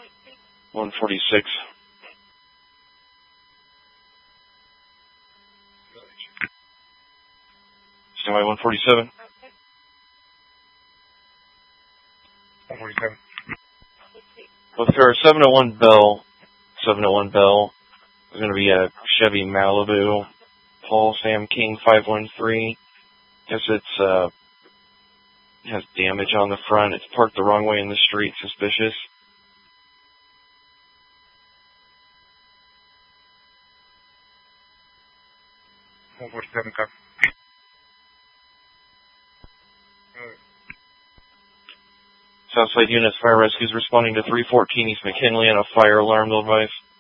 146. Stand by 147. 147. Well, for 701 Bell, 701 Bell, there's going to be a Chevy Malibu, Paul Sam King 513. Guess it's, has damage on the front. It's parked the wrong way in the street. Suspicious. Southside units, fire rescues responding to 314 East McKinley on a fire alarm, they'll advise.